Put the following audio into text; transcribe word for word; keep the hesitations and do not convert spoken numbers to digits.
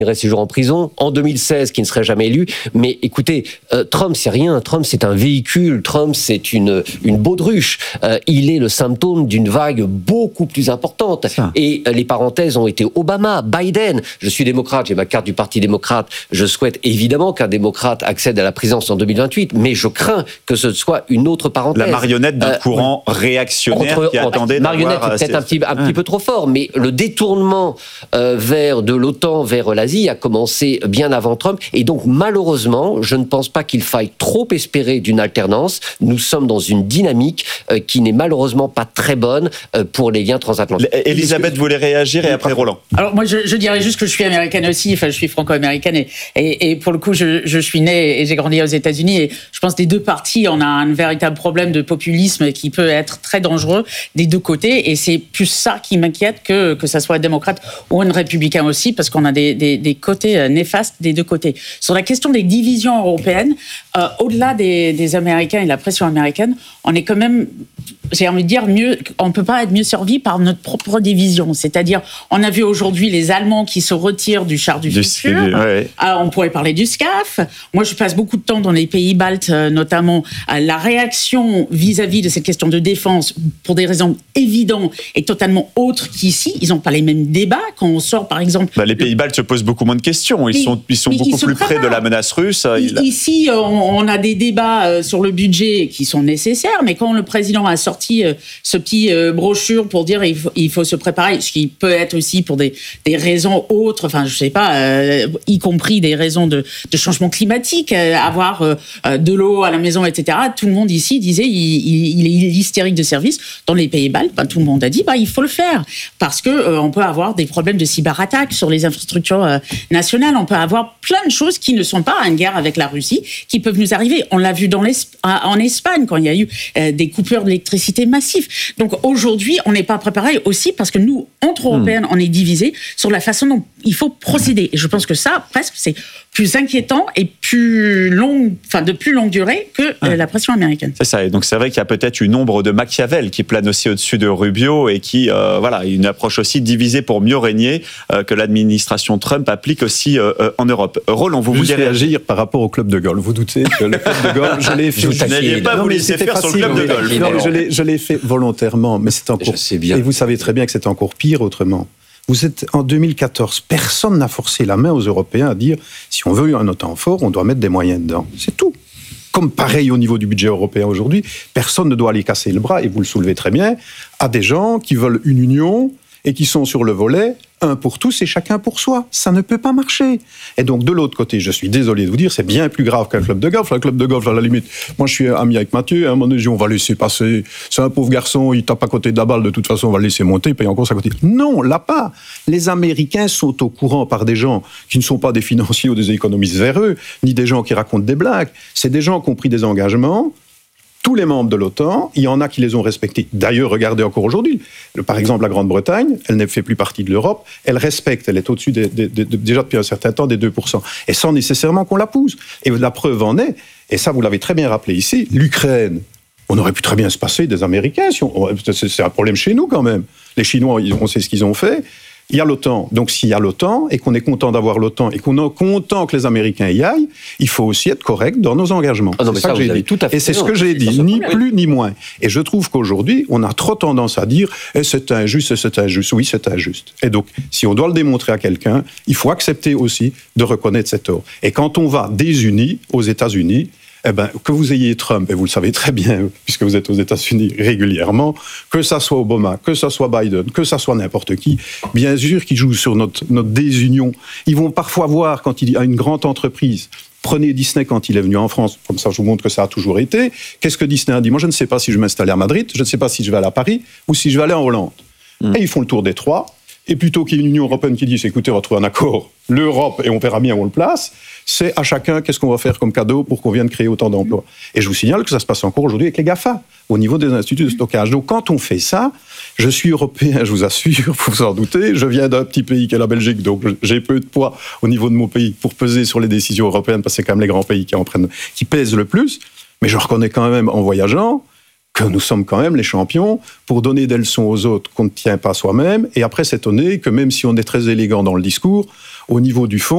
ses jours en prison, en deux mille seize, qui ne serait jamais élu. Mais écoutez, euh, Trump, c'est rien. Trump, c'est un véhicule. Trump, c'est une, une baudruche. Euh, il est le symptôme d'une vague beaucoup plus importante. Ça. Et euh, les parenthèses ont été Obama, Biden. Je suis démocrate, j'ai ma carte du Parti démocrate. Je souhaite évidemment qu'un démocrate accède à la présidence en deux mille vingt-huit, mais je crains que ce soit une autre parenthèse. La marionnette d'un euh, courant oui. réactionnaire entre, qui attendait d'avoir... Marionnette, c'est peut-être un, petit, un ouais. petit peu trop fort, mais le détournement euh, vers de l'OTAN, vers l'Asie, a commencé bien avant Trump. Et donc, malheureusement, je ne pense pas qu'il faille trop espérer d'une alternance. Nous sommes dans une dynamique euh, qui n'est malheureusement pas très bonne euh, pour les liens transatlantiques. Elisabeth voulait réagir et après Roland. Alors, moi, je, je dirais juste que je suis américaine aussi. Enfin, je suis franco-américaine. Et, et, et pour le coup, je, je suis née et j'ai grandi aux États-Unis. Et je pense que des deux parties, on a un véritable problème de populisme qui peut être très dangereux des deux côtés. Et c'est plus ça qui m'inquiète que que ça soit un démocrate ou un républicain aussi, parce qu'on a des, des des côtés néfastes des deux côtés. Sur la question des divisions européennes, euh, au-delà des, des Américains et de la pression américaine, on est quand même, j'ai envie de dire, mieux, on ne peut pas être mieux servi par notre propre division. C'est-à-dire, on a vu aujourd'hui les Allemands qui se retirent du char du, du futur. Ouais. Alors, on pourrait parler du SCAF. Moi, je passe beaucoup de temps dans les pays baltes, notamment. La réaction vis-à-vis de cette question de défense, pour des raisons évidentes, est totalement autre qu'ici. Ils n'ont pas les mêmes débats. Quand on sort, par exemple... Bah, les pays baltes se posent beaucoup moins de questions. Ils mais, sont, ils sont beaucoup plus près de la menace russe. Il... Ici, on, on a des débats sur le budget qui sont nécessaires, mais quand le président a sorti ce petit brochure pour dire il faut, il faut se préparer, ce qui peut être aussi pour des, des raisons autres, enfin je sais pas, euh, y compris des raisons de, de changement climatique, euh, avoir euh, de l'eau à la maison, et cetera. Tout le monde ici disait il, il, il est hystérique de service. Dans les pays baltes, bah, tout le monde a dit bah il faut le faire parce que euh, on peut avoir des problèmes de cyberattaque sur les infrastructures euh, nationales. On peut avoir plein de choses qui ne sont pas en guerre avec la Russie, qui peuvent nous arriver. On l'a vu dans en Espagne quand il y a eu euh, des coupures d'électricité massives. Donc aujourd'hui, on n'est pas préparé aussi parce que nous, entre Européennes, on est divisés sur la façon dont il faut procéder. Et je pense que ça, presque, c'est plus inquiétant et plus long, enfin de plus longue durée que euh, ouais. la pression américaine. C'est ça. Et donc c'est vrai qu'il y a peut-être une ombre de Machiavel qui plane aussi au-dessus de Rubio et qui, euh, voilà, une approche aussi divisée pour mieux régner euh, que l'administration Trump applique aussi euh, en Europe. Roland, vous vouliez réagir par rapport au club de golf. Vous doutez que le club de golf, je l'ai fait. Vous n'alliez pas non, vous laisser faire facile, sur le club de golf. Non, mais je l'ai, je l'ai fait volontairement, mais c'est encore. Je sais bien. Et vous savez très bien que c'est encore pire autrement. Vous êtes en deux mille quatorze, personne n'a forcé la main aux Européens à dire si on veut un OTAN fort, on doit mettre des moyens dedans. C'est tout. Comme pareil au niveau du budget européen aujourd'hui, personne ne doit aller casser le bras, et vous le soulevez très bien, à des gens qui veulent une union et qui sont sur le volet un pour tous et chacun pour soi. Ça ne peut pas marcher. Et donc, de l'autre côté, je suis désolé de vous dire, c'est bien plus grave qu'un club de golf. Un club de golf, à la limite, moi je suis ami avec Mathieu, à un moment donné, on va laisser passer. C'est un pauvre garçon, il tape à côté de la balle, de toute façon, on va le laisser monter, il paye encore sa côté. Non, là pas. Les Américains sont au courant par des gens qui ne sont pas des financiers ou des économistes véreux, ni des gens qui racontent des blagues. C'est des gens qui ont pris des engagements. Tous les membres de l'OTAN, il y en a qui les ont respectés. D'ailleurs, regardez encore aujourd'hui. Par exemple, la Grande-Bretagne, elle ne fait plus partie de l'Europe. Elle respecte, elle est au-dessus des, des, des, déjà depuis un certain temps des deux pour cent. Et sans nécessairement qu'on la pousse. Et la preuve en est, et ça vous l'avez très bien rappelé ici, l'Ukraine. On aurait pu très bien se passer des Américains. Si on, c'est un problème chez nous quand même. Les Chinois, on sait ce qu'ils ont fait. Il y a l'OTAN. Donc, s'il y a l'OTAN et qu'on est content d'avoir l'OTAN et qu'on est content que les Américains y aillent, il faut aussi être correct dans nos engagements. Ah non, c'est ça, ça que j'ai dit. Tout à fait et c'est non, ce que j'ai dit, ni problème. Plus ni moins. Et je trouve qu'aujourd'hui, on a trop tendance à dire eh, c'est injuste, c'est injuste. Oui, c'est injuste. Et donc, si on doit le démontrer à quelqu'un, il faut accepter aussi de reconnaître cet tort. Et quand on va désunis aux États-Unis, eh ben, que vous ayez Trump, et vous le savez très bien, puisque vous êtes aux États-Unis régulièrement, que ça soit Obama, que ça soit Biden, que ça soit n'importe qui, bien sûr qu'ils jouent sur notre, notre désunion. Ils vont parfois voir, quand il y a une grande entreprise, prenez Disney quand il est venu en France, comme ça je vous montre que ça a toujours été, qu'est-ce que Disney a dit ? Moi je ne sais pas si je vais m'installer à Madrid, je ne sais pas si je vais aller à Paris, ou si je vais aller en Hollande. Mmh. Et ils font le tour des trois, et plutôt qu'il y ait une Union européenne qui dise, écoutez, on va trouver un accord, l'Europe, et on verra bien où on le place, c'est à chacun qu'est-ce qu'on va faire comme cadeau pour qu'on vienne créer autant d'emplois. Et je vous signale que ça se passe encore aujourd'hui avec les GAFA, au niveau des instituts de stockage. Donc quand on fait ça, je suis européen, je vous assure, vous vous en doutez, je viens d'un petit pays qui est la Belgique, donc j'ai peu de poids au niveau de mon pays pour peser sur les décisions européennes, parce que c'est quand même les grands pays qui en prennent, qui pèsent le plus, mais je reconnais quand même en voyageant que nous sommes quand même les champions pour donner des leçons aux autres qu'on ne tient pas soi-même, et après s'étonner que même si on est très élégant dans le discours, au niveau du fond,